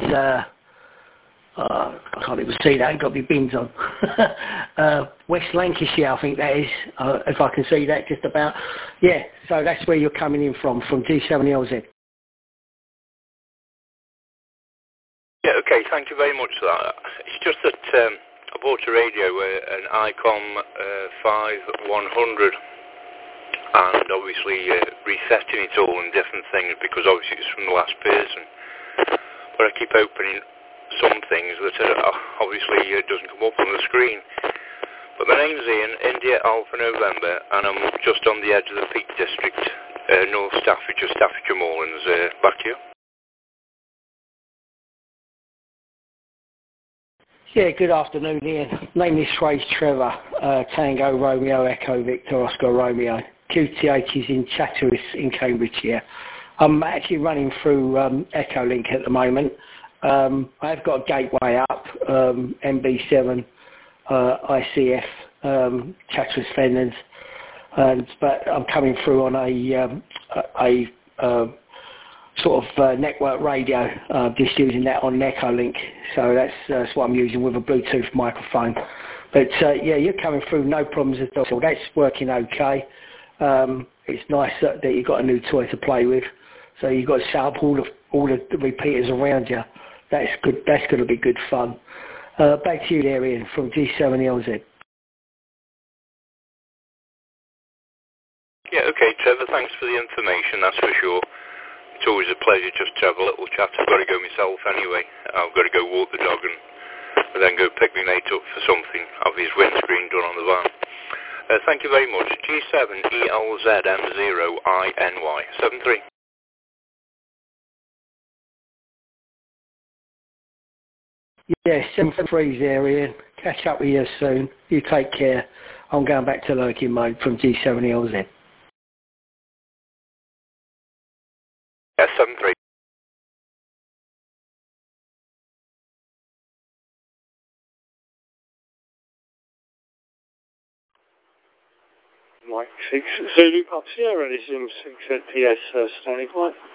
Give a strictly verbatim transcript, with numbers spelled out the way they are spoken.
uh, uh, I can't even see that. I've got my bins on. uh, West Lancashire, I think that is, uh, if I can see that just about. Yeah, so that's where you're coming in from, from G seven L Z. Yeah, okay, thank you very much for that. It's just that um, I bought a radio, uh, an ICOM uh, five one hundred, and obviously uh, resetting it all and different things, because obviously it's from the last person. But I keep opening some things that are, obviously uh, doesn't come up on the screen. But my name's Ian, India Alpha November, and I'm just on the edge of the Peak District, uh, North Staffordshire, Staffordshire Moorlands. Uh, back to you. Yeah, good afternoon, Ian. Name is Trace Trevor, uh, Tango Romeo Echo Victor Oscar Romeo. Q T H is in Chatteris in Cambridgeshire. I'm actually running through um, Echolink at the moment. Um, I've got a gateway up, um, M B seven, uh, I C F, um, Chatteris Fenlands, and but I'm coming through on a um, a, a uh, sort of uh, network radio, uh, just using that on Echolink. So that's that's what I'm using with a Bluetooth microphone. But uh, yeah, you're coming through, no problems at all. So that's working okay. Um, it's nice that, that you've got a new toy to play with. So you've got to set up all the all the repeaters around you. That's good. That's going to be good fun. Uh, back to you there, Ian, from G seven L Z. Yeah, okay, Trevor, thanks for the information, that's for sure. It's always a pleasure just to have a little chat. I've got to go myself anyway. I've got to go walk the dog and, and then go pick my mate up for something. Have his windscreen done on the van. Uh, thank you very much. G seven E L Z M zero I N Y. seven three. Yeah, seven three there, Ian. Catch up with you soon. You take care. I'm going back to lurking mode from G seven L Z. Yeah, seven three. Mike six Zulu Pop Sierra, this is M six at P S uh, standing by.